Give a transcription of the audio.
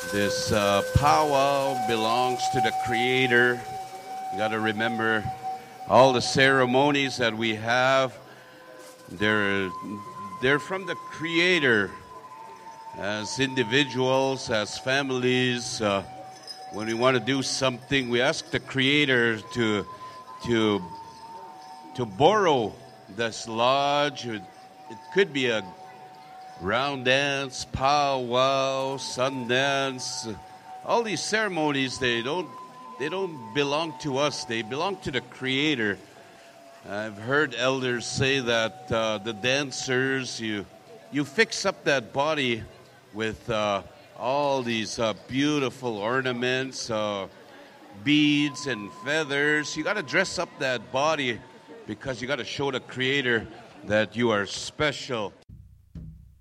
This powwow belongs to the Creator. You got to remember all the ceremonies that we have. They're they're from the Creator. As individuals, as families, when we want to do something, we ask the Creator to to borrow this lodge. It could be a round dance, powwow, sun dance. All these ceremonies, they don't belong to us. They belong to the Creator. I've heard elders say that the dancers, you fix up that body with all these beautiful ornaments, beads and feathers. You got to dress up that body because you got to show the Creator that you are special.